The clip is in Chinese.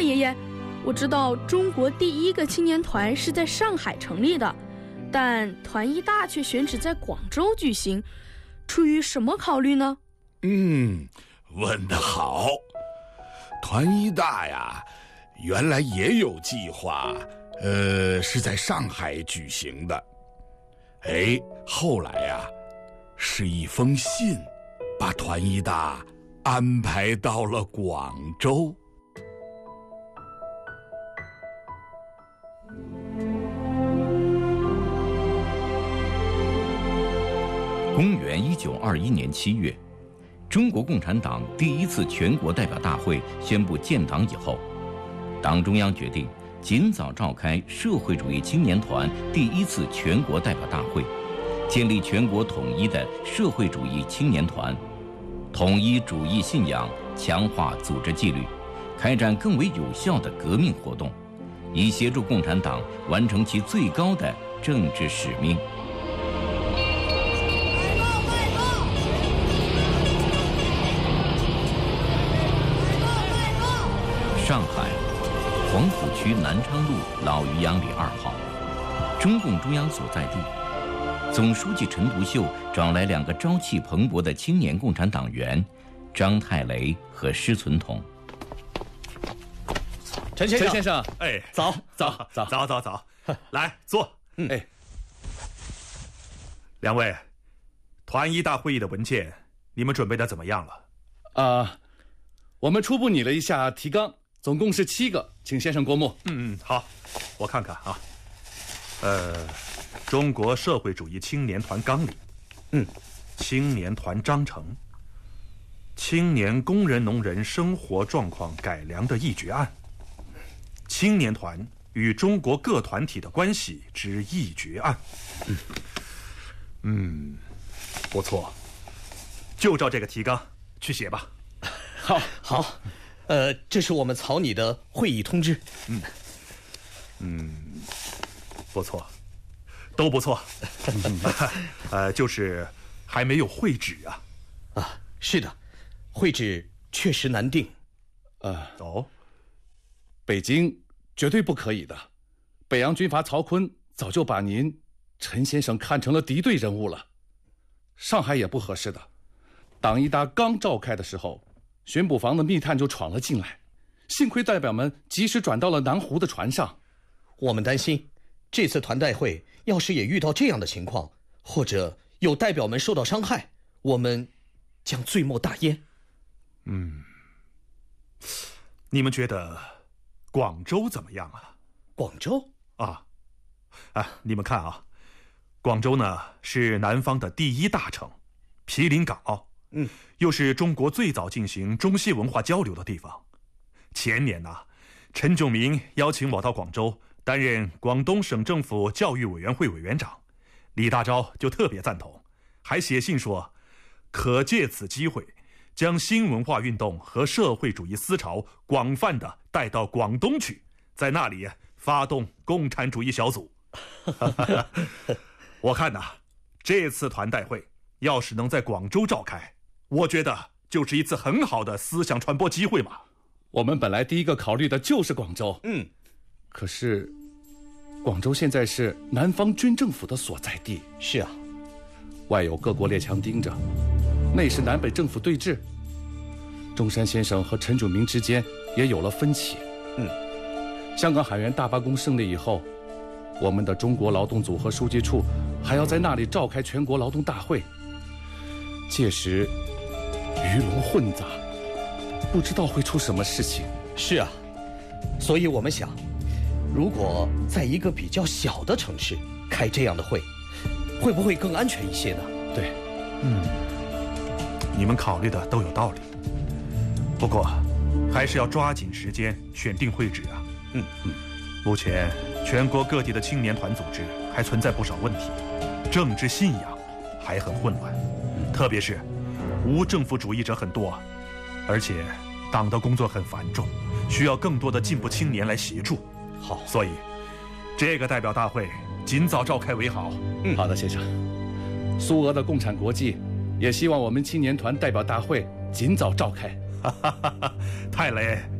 爷爷，我知道中国第一个青年团是在上海成立的，但团一大却选址在广州举行，出于什么考虑呢？ 问得好。团一大呀，原来也有计划，是在上海举行的。后来呀，是一封信，把团一大安排到了广州。 公元1921年7月，中国共产党第一次全国代表大会宣布建党以后，党中央决定尽早召开社会主义青年团第一次全国代表大会，建立全国统一的社会主义青年团，统一主义信仰，强化组织纪律，开展更为有效的革命活动，以协助共产党完成其最高的政治使命。上海黄浦区南昌路老渔阳里2号，中共中央所在地。总书记陈独秀找来2个朝气蓬勃的青年共产党员，张太雷和施存同。 陈先生， 早， 来坐。 两位，团一大会议的文件，你们准备的怎么样了？ 我们初步拟了一下提纲，总共是7个，请先生过目。 好，我看看啊。中国社会主义青年团纲领，青年团章程，青年工人农人生活状况改良的议决案，青年团与中国各团体的关系之议决案。不错，就照这个提纲去写吧。 好，这是我们草拟的会议通知。 不错，都不错。就是还没有会址啊。 是的，会址确实难定。 北京绝对不可以的。北洋军阀曹锟早就把您陈先生看成了敌对人物了。上海也不合适的。党一大刚召开的时候，巡捕房的密探就闯了进来，幸亏代表们及时转到了南湖的船上。 我们担心这次团代会要是也遇到这样的情况，或者有代表们受到伤害，我们将罪莫大焉。 你们觉得广州怎么样啊？ 广州你们看啊，广州呢是南方的第一大城，毗邻港澳，又是中国最早进行中西文化交流的地方。前年呢，陈炯明邀请我到广州担任广东省政府教育委员会委员长，李大钊就特别赞同，还写信说，可借此机会将新文化运动和社会主义思潮广泛地带到广东去，在那里发动共产主义小组。我看这次团代会要是能在广州召开，我觉得就是一次很好的思想传播机会嘛。 我们本来第一个考虑的就是广州。可是广州现在是南方军政府的所在地。 是啊， 外有各国列强盯着，内是南北政府对峙，中山先生和陈炯明之间也有了分歧。香港海员大罢工胜利以后，我们的中国劳动组和书记处还要在那里召开全国劳动大会，届时鱼龙混杂，不知道会出什么事情。 是啊，所以我们想，如果在一个比较小的城市开这样的会，会不会更安全一些呢？ 对， 你们考虑的都有道理，不过还是要抓紧时间选定会址啊。目前全国各地的青年团组织还存在不少问题，政治信仰还很混乱，特别是无政府主义者很多，而且党的工作很繁重，需要更多的进步青年来协助。 好， 所以这个代表大会尽早召开为好。 好的，先生。苏俄的共产国际也希望我们青年团代表大会尽早召开。 太雷，